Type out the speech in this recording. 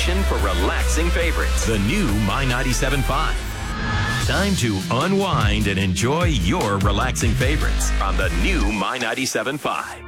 station for relaxing favorites. The new My 97.5. Time to unwind and enjoy your relaxing favorites on the new My 97.5.